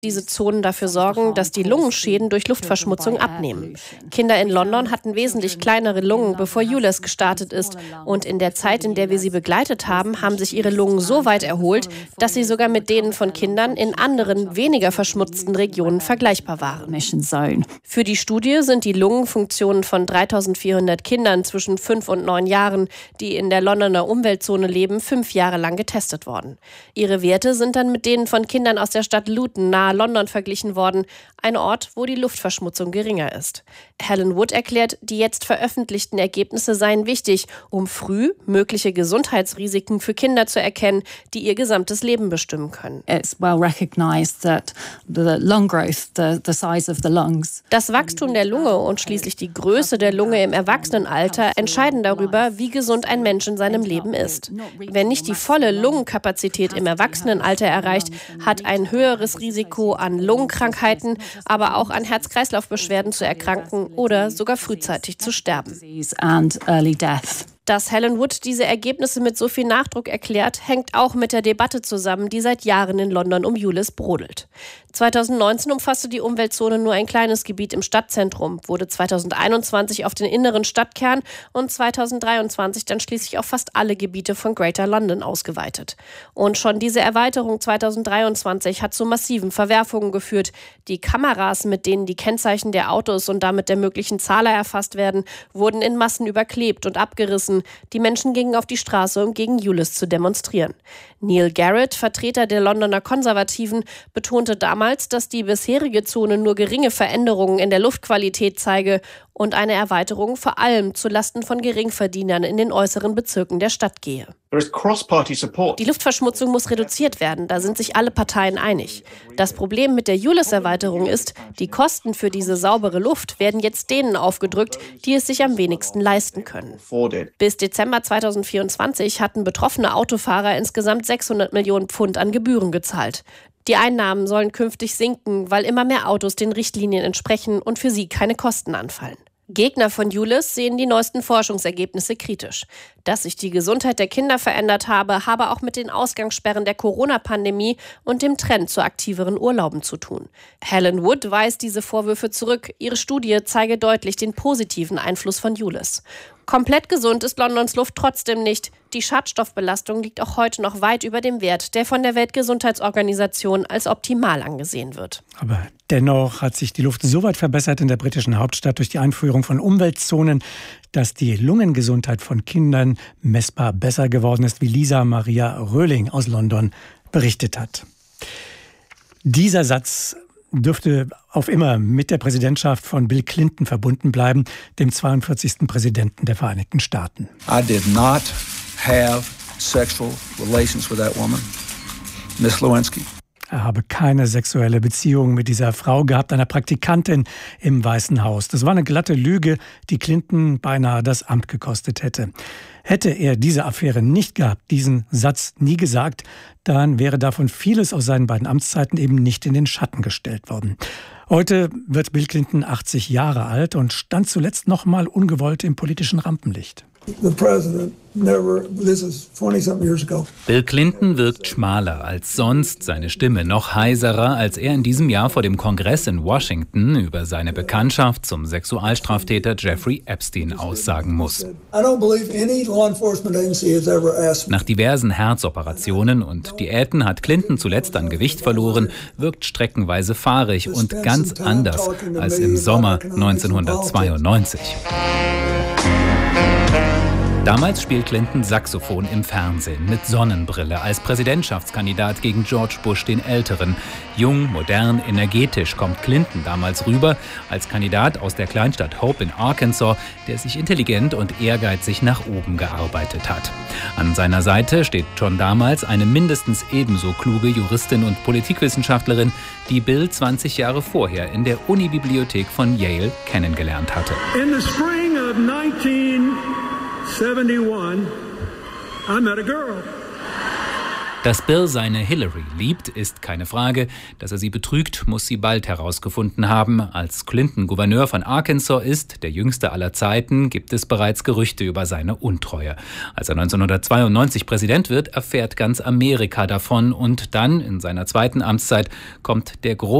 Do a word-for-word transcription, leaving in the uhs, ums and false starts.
Diese Zonen dafür sorgen, dass die Lungenschäden durch Luftverschmutzung abnehmen. Kinder in London hatten wesentlich kleinere Lungen, bevor ULEZ gestartet ist. Und in der Zeit, in der wir sie begleitet haben, haben sich ihre Lungen so weit erholt, dass sie sogar mit denen von Kindern in anderen, weniger verschmutzten Regionen vergleichbar waren. Für die Studie sind die Lungenfunktionen von dreitausendvierhundert Kindern zwischen fünf und neun Jahren, die in der Londoner Umweltzone leben, fünf Jahre lang getestet worden. Ihre Werte sind dann mit denen von Kindern aus der Stadt Luton nahe London verglichen worden, ein Ort, wo die Luftverschmutzung geringer ist. Helen Wood erklärt, die jetzt veröffentlichten Ergebnisse seien wichtig, um früh mögliche Gesundheitsrisiken für Kinder zu erkennen, die ihr gesamtes Leben bestimmen können. It's well recognized that the lung growth, the, the size of the lungs. Das Wachstum der Lunge und schließlich die Größe der Lunge im Erwachsenenalter entscheiden darüber, wie gesund ein Mensch in seinem Leben ist. Wer nicht die volle Lungenkapazität im Erwachsenenalter erreicht, hat ein höheres Risiko an Lungenkrankheiten, aber auch an Herz-Kreislauf-Beschwerden zu erkranken oder sogar frühzeitig zu sterben. Dass Helen Wood diese Ergebnisse mit so viel Nachdruck erklärt, hängt auch mit der Debatte zusammen, die seit Jahren in London um ULEZ brodelt. zweitausendneunzehn umfasste die Umweltzone nur ein kleines Gebiet im Stadtzentrum, wurde zweitausendeinundzwanzig auf den inneren Stadtkern und zweitausenddreiundzwanzig dann schließlich auf fast alle Gebiete von Greater London ausgeweitet. Und schon diese Erweiterung zweitausenddreiundzwanzig hat zu massiven Verwerfungen geführt. Die Kameras, mit denen die Kennzeichen der Autos und damit der möglichen Zahler erfasst werden, wurden in Massen überklebt und abgerissen. Die Menschen gingen auf die Straße, um gegen ULEZ zu demonstrieren. Neil Garrett, Vertreter der Londoner Konservativen, betonte damals, dass die bisherige Zone nur geringe Veränderungen in der Luftqualität zeige und eine Erweiterung vor allem zulasten von Geringverdienern in den äußeren Bezirken der Stadt gehe. Die Luftverschmutzung muss reduziert werden, da sind sich alle Parteien einig. Das Problem mit der ULEZ-Erweiterung ist, die Kosten für diese saubere Luft werden jetzt denen aufgedrückt, die es sich am wenigsten leisten können. Bis Dezember zweitausendvierundzwanzig hatten betroffene Autofahrer insgesamt sechshundert Millionen Pfund an Gebühren gezahlt. Die Einnahmen sollen künftig sinken, weil immer mehr Autos den Richtlinien entsprechen und für sie keine Kosten anfallen. Gegner von ULEZ sehen die neuesten Forschungsergebnisse kritisch. Dass sich die Gesundheit der Kinder verändert habe, habe auch mit den Ausgangssperren der Corona-Pandemie und dem Trend zu aktiveren Urlauben zu tun. Helen Wood weist diese Vorwürfe zurück. Ihre Studie zeige deutlich den positiven Einfluss von ULEZ. Komplett gesund ist Londons Luft trotzdem nicht. Die Schadstoffbelastung liegt auch heute noch weit über dem Wert, der von der Weltgesundheitsorganisation als optimal angesehen wird. Aber dennoch hat sich die Luft so weit verbessert in der britischen Hauptstadt durch die Einführung von Umweltzonen, dass die Lungengesundheit von Kindern messbar besser geworden ist, wie Lisa Maria Röhling aus London berichtet hat. Dieser Satz dürfte auf immer mit der Präsidentschaft von Bill Clinton verbunden bleiben, dem zweiundvierzigsten Präsidenten der Vereinigten Staaten. I did not have sexual relations with that woman, Miss Lewinsky. Er habe keine sexuelle Beziehung mit dieser Frau gehabt, einer Praktikantin im Weißen Haus. Das war eine glatte Lüge, die Clinton beinahe das Amt gekostet hätte. Hätte er diese Affäre nicht gehabt, diesen Satz nie gesagt, dann wäre davon vieles aus seinen beiden Amtszeiten eben nicht in den Schatten gestellt worden. Heute wird Bill Clinton achtzig Jahre alt und stand zuletzt noch mal ungewollt im politischen Rampenlicht. Bill Clinton wirkt schmaler als sonst, seine Stimme noch heiserer, als er in diesem Jahr vor dem Kongress in Washington über seine Bekanntschaft zum Sexualstraftäter Jeffrey Epstein aussagen muss. Nach diversen Herzoperationen und Diäten hat Clinton zuletzt an Gewicht verloren, wirkt streckenweise fahrig und ganz anders als im Sommer neunzehnhundertzweiundneunzig. Damals spielt Clinton Saxophon im Fernsehen mit Sonnenbrille als Präsidentschaftskandidat gegen George Bush den Älteren. Jung, modern, energetisch kommt Clinton damals rüber als Kandidat aus der Kleinstadt Hope in Arkansas, der sich intelligent und ehrgeizig nach oben gearbeitet hat. An seiner Seite steht schon damals eine mindestens ebenso kluge Juristin und Politikwissenschaftlerin, die Bill zwanzig Jahre vorher in der Unibibliothek von Yale kennengelernt hatte. In the spring of nineteen seventy-one, I met a girl. Dass Bill seine Hillary liebt, ist keine Frage. Dass er sie betrügt, muss sie bald herausgefunden haben. Als Clinton Gouverneur von Arkansas ist, der jüngste aller Zeiten, gibt es bereits Gerüchte über seine Untreue. Als er neunzehnhundertzweiundneunzig Präsident wird, erfährt ganz Amerika davon und dann, in seiner zweiten Amtszeit, kommt der große